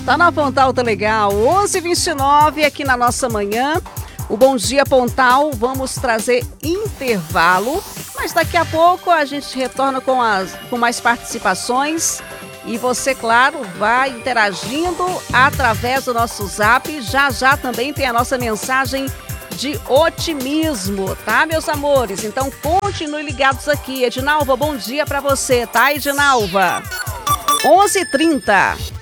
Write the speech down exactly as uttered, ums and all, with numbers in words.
Tá na Pontal, tá legal. onze e vinte e nove aqui na nossa manhã. O Bom Dia Pontal, vamos trazer intervalo, mas daqui a pouco a gente retorna com, as, com mais participações. E você, claro, vai interagindo através do nosso zap. Já já também tem a nossa mensagem de otimismo, tá, meus amores? Então continue ligados aqui. Edinalva, bom dia pra você, tá, Edinalva? onze e trinta.